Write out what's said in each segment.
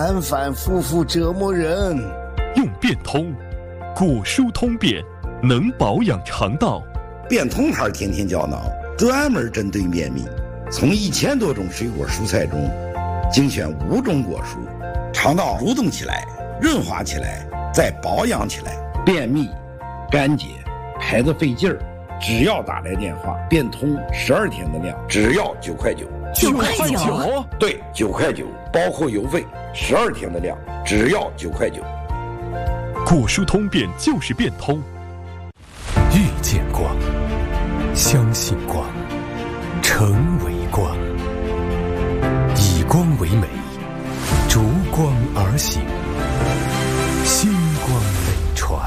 反反复复折磨人。 用变通，果蔬通便，能保养肠道。 变通牌天天胶囊专门针对便秘，从1000多种水果蔬菜中精选5种果蔬，肠道蠕动起来，润滑起来，再保养起来。便秘、干结、排得费劲儿，只要打来电话，变通12天的量，只要9块9。 9块9？ 对，9块9，包括邮费，12天的量，只要9块9。 果蔬通便就是变通。 遇见光，相信光，成为光，以光为美，逐光而行，星光美传。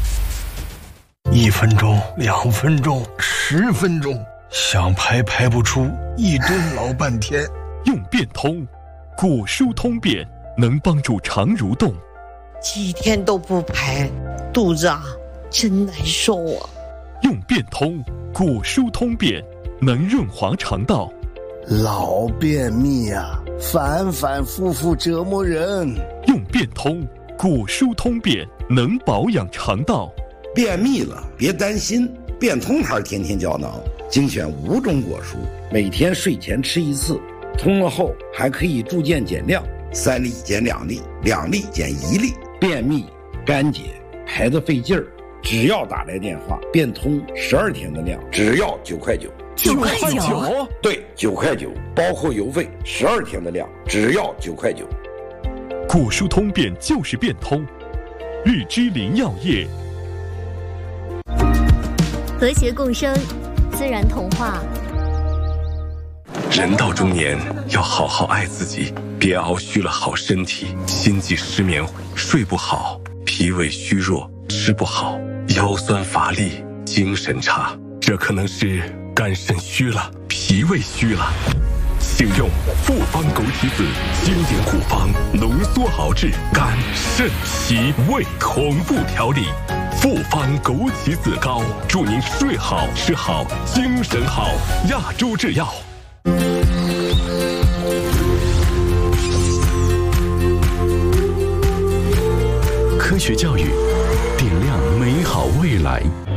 1分钟、2分钟、10分钟，想排不出，一蹲老半天。 用变通，果蔬通便能帮助肠蠕动。 几天都不排，肚子真难受啊。 用变通，果蔬通便能润滑肠道。 老便秘反反复复折磨人。 用变通，果蔬通便能保养肠道。 便秘了别担心，变通牌天天胶囊精选5种果蔬，每天睡前吃1次，通了后还可以逐渐减量，3粒减2粒，2粒减1粒。便秘、干结、排得费劲儿，只要打来电话，变通12天的量，只要9块9。 9块9？ 对，9块9，包括邮费，12天的量，只要9块9。 果蔬通便就是变通。日之林药业。 和谐共生，自然童话。 人到中年，要好好爱自己，别熬虚了好身体，心悸失眠，睡不好，脾胃虚弱，吃不好，腰酸乏力，精神差，这可能是肝肾虚了，脾胃虚了。请用复方枸杞子经典古方浓缩熬制肝肾脾胃同步调理。复方枸杞子膏，祝您睡好吃好精神好。亚洲制药。 科学教育，点亮美好未来。